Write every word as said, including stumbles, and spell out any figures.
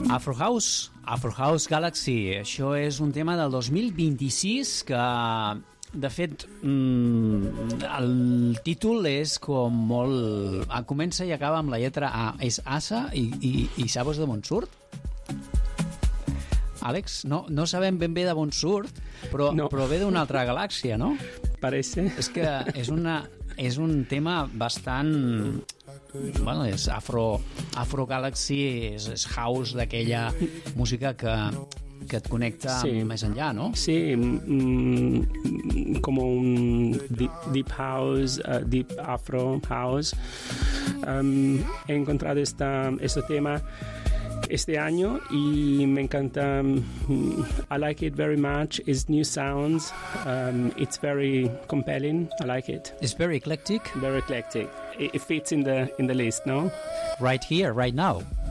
Afro House, Afro House Galaxy. Això és un tema del dos mil vint-i-sis que, de fet, mm, el títol és com molt... Comença i acaba amb la lletra A. És Asa i, i, i sabes de on surt? Àlex, no, no sabem ben bé de on surt, però, no. però ve d'una altra galàxia, no? Parece. És que és, una, és un tema bastant... Bueno, és Afro, Afro Galaxy, és, és house d'aquella música que, que et connecta sí. més enllà, no? Sí, mm, com un deep, deep house, uh, deep Afro house. Um, he encontrado esta, este tema este año y me encanta. um, I like it very much. It's new sounds. Um, it's very compelling. I like it. It's very eclectic. Very eclectic. It, it fits in the in the list, no? Right here, right now.